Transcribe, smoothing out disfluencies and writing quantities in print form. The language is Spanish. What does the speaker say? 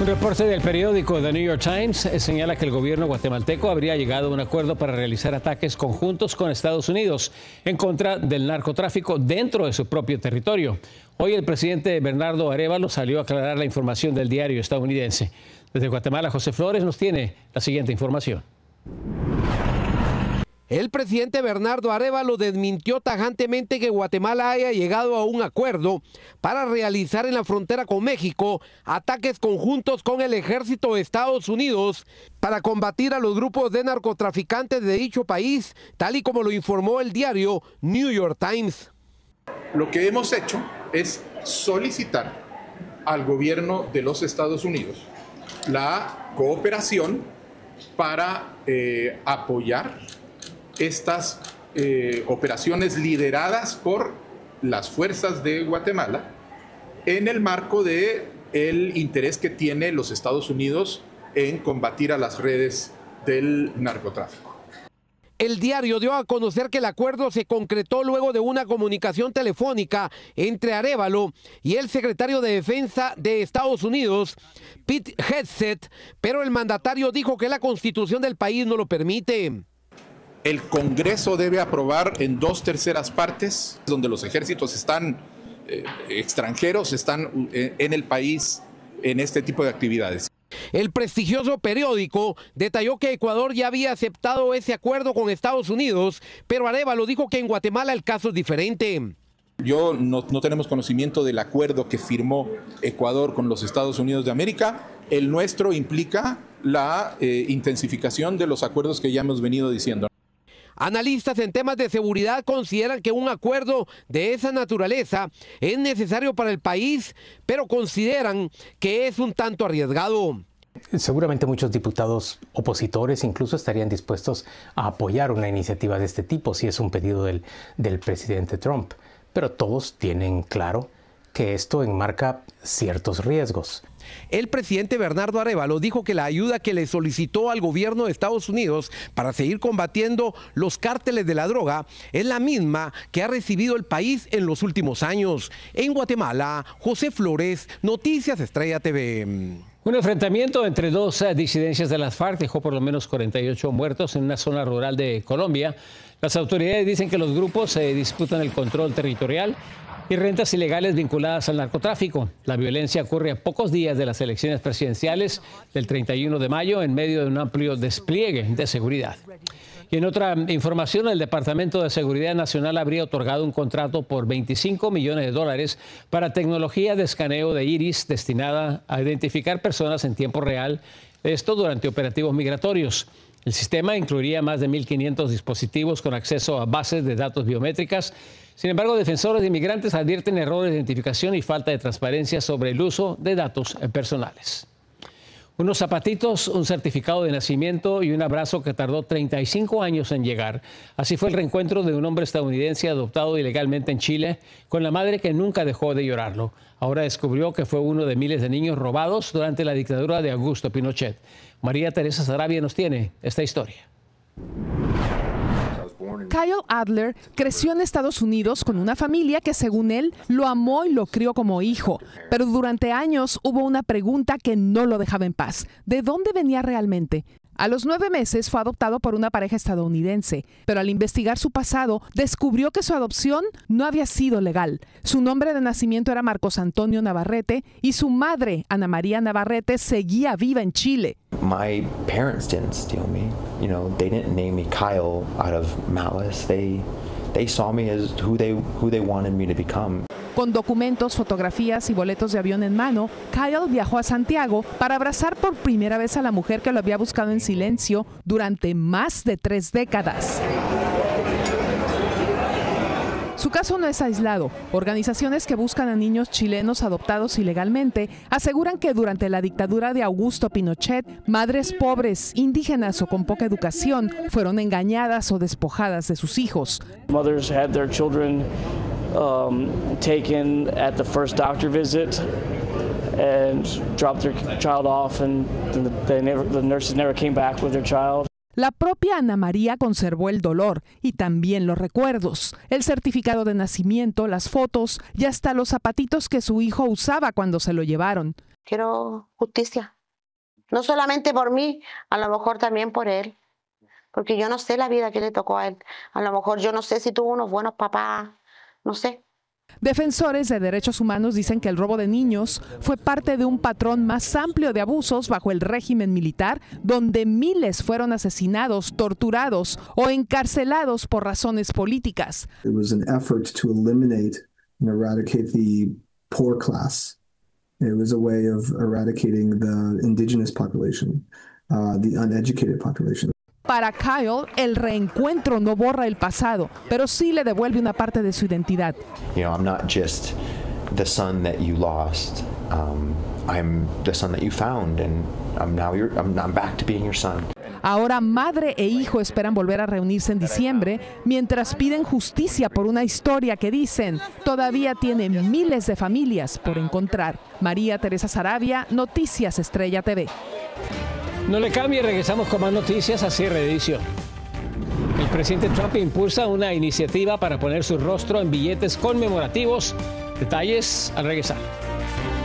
Un reporte del periódico The New York Times señala que el gobierno guatemalteco habría llegado a un acuerdo para realizar ataques conjuntos con Estados Unidos en contra del narcotráfico dentro de su propio territorio. Hoy el presidente Bernardo Arévalo salió a aclarar la información del diario estadounidense. Desde Guatemala, José Flores nos tiene la siguiente información. El presidente Bernardo Arévalo desmintió tajantemente que Guatemala haya llegado a un acuerdo para realizar en la frontera con México ataques conjuntos con el ejército de Estados Unidos para combatir a los grupos de narcotraficantes de dicho país, tal y como lo informó el diario New York Times. Lo que hemos hecho es solicitar al gobierno de los Estados Unidos la cooperación para apoyar estas operaciones lideradas por las fuerzas de Guatemala en el marco del interés que tiene los Estados Unidos en combatir a las redes del narcotráfico. El diario dio a conocer que el acuerdo se concretó luego de una comunicación telefónica entre Arévalo y el secretario de Defensa de Estados Unidos, Pete Hegseth, pero el mandatario dijo que la constitución del país no lo permite. El Congreso debe aprobar en 2/3 partes, donde los ejércitos extranjeros están en el país en este tipo de actividades. El prestigioso periódico detalló que Ecuador ya había aceptado ese acuerdo con Estados Unidos, pero Arévalo dijo que en Guatemala el caso es diferente. No tenemos conocimiento del acuerdo que firmó Ecuador con los Estados Unidos de América. El nuestro implica la intensificación de los acuerdos que ya hemos venido diciendo. Analistas en temas de seguridad consideran que un acuerdo de esa naturaleza es necesario para el país, pero consideran que es un tanto arriesgado. Seguramente muchos diputados opositores incluso estarían dispuestos a apoyar una iniciativa de este tipo si es un pedido del presidente Trump, pero todos tienen claro que esto enmarca ciertos riesgos. El presidente Bernardo Arévalo dijo que la ayuda que le solicitó al gobierno de Estados Unidos para seguir combatiendo los cárteles de la droga es la misma que ha recibido el país en los últimos años. En Guatemala, José Flores, Noticias Estrella TV. Un enfrentamiento entre dos disidencias de las FARC dejó por lo menos 48 muertos en una zona rural de Colombia. Las autoridades dicen que los grupos se disputan el control territorial y rentas ilegales vinculadas al narcotráfico. La violencia ocurre a pocos días de las elecciones presidenciales del 31 de mayo en medio de un amplio despliegue de seguridad. Y en otra información, el Departamento de Seguridad Nacional habría otorgado un contrato por $25 millones para tecnología de escaneo de iris destinada a identificar personas en tiempo real, esto durante operativos migratorios. El sistema incluiría más de 1.500 dispositivos con acceso a bases de datos biométricas. Sin embargo, defensores de inmigrantes advierten errores de identificación y falta de transparencia sobre el uso de datos personales. Unos zapatitos, un certificado de nacimiento y un abrazo que tardó 35 años en llegar. Así fue el reencuentro de un hombre estadounidense adoptado ilegalmente en Chile con la madre que nunca dejó de llorarlo. Ahora descubrió que fue uno de miles de niños robados durante la dictadura de Augusto Pinochet. María Teresa Sarabia nos tiene esta historia. Kyle Adler creció en Estados Unidos con una familia que, según él, lo amó y lo crió como hijo. Pero durante años hubo una pregunta que no lo dejaba en paz. ¿De dónde venía realmente? A los 9 meses fue adoptado por una pareja estadounidense, pero al investigar su pasado, descubrió que su adopción no había sido legal. Su nombre de nacimiento era Marcos Antonio Navarrete y su madre, Ana María Navarrete, seguía viva en Chile. My parents didn't steal me. You know, they didn't name me Kyle out of malice. They saw me as who they wanted me to become. Con documentos, fotografías y boletos de avión en mano, Kyle viajó a Santiago para abrazar por primera vez a la mujer que lo había buscado en silencio durante más de 3 décadas. Su caso no es aislado. Organizaciones que buscan a niños chilenos adoptados ilegalmente aseguran que durante la dictadura de Augusto Pinochet, madres pobres, indígenas o con poca educación fueron engañadas o despojadas de sus hijos. Mothers had their children taken at the first doctor visit and dropped their child off, and the nurses never came back with their child. La propia Ana María conservó el dolor y también los recuerdos, el certificado de nacimiento, las fotos y hasta los zapatitos que su hijo usaba cuando se lo llevaron. quiero justicia. No solamente por mí, a lo mejor también por él. Porque yo no sé la vida que le tocó a él. A lo mejor yo no sé si tuvo unos buenos papás, no sé. Defensores de derechos humanos dicen que el robo de niños fue parte de un patrón más amplio de abusos bajo el régimen militar, donde miles fueron asesinados, torturados o encarcelados por razones políticas. It was an effort to eliminate and eradicate the poor class. It was a way of eradicating the indigenous population, the uneducated population. Para Kyle, el reencuentro no borra el pasado, pero sí le devuelve una parte de su identidad. You know, I'm not just the son that you lost. I'm the son that you found, and I'm back to being your son. Ahora madre e hijo esperan volver a reunirse en diciembre, mientras piden justicia por una historia que dicen todavía tiene miles de familias por encontrar. María Teresa Saravia, Noticias Estrella TV. No le cambie, regresamos con más noticias a cierre de edición. El presidente Trump impulsa una iniciativa para poner su rostro en billetes conmemorativos. Detalles al regresar.